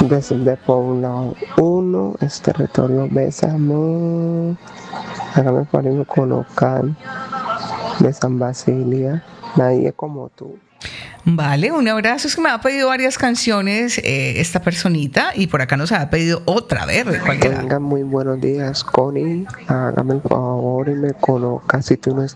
Desde Poblado 1, es territorio Bésame. Hágame por ahí con Ocal de San Basilia. Nadie como tú. Vale, un abrazo. Es que me ha pedido varias canciones esta personita y por acá nos ha pedido otra. A ver, ¿cuál era? Tengan muy buenos días, Connie. Hágame el favor y me coloca si tú no